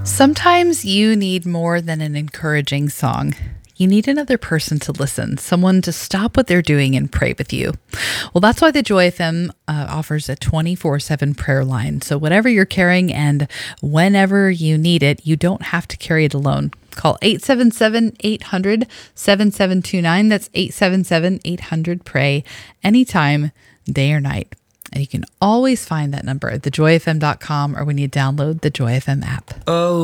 Sometimes you need more than an encouraging song. You need another person to listen, someone to stop what they're doing and pray with you. Well, that's why the Joy FM offers a 24/7 prayer line. So, whatever you're carrying and whenever you need it, you don't have to carry it alone. Call 877-800-7729. That's 877-800-PRAY anytime, day or night. And you can always find that number at thejoyfm.com or when you download the Joy FM app. Oh.